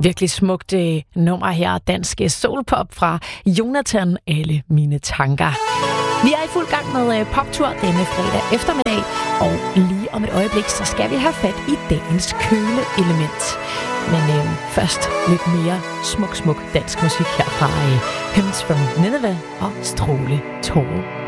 Virkelig smukt nummer her, dansk soulpop fra Jonathan, Alle mine tanker. Vi er i fuld gang med poptur denne fredag eftermiddag, og lige om et øjeblik, så skal vi have fat i dagens køleelement. Men først lidt mere smuk dansk musik her fra Hymns from Nineveh og Stråle Tåre.